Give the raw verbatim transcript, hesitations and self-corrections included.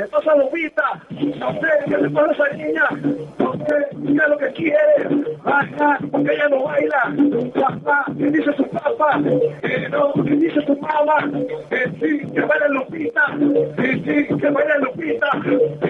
le pasa a Lupita? No sé, ¿qué le pasa a esa niña? No sé, ¿qué es lo que quiere? Ajá, porque ella no baila. Papá, ¿qué dice su papá? Eh, no, ¿qué dice su mamá? Eh, sí, que baila Lupita. Sí, sí, que baila Lupita.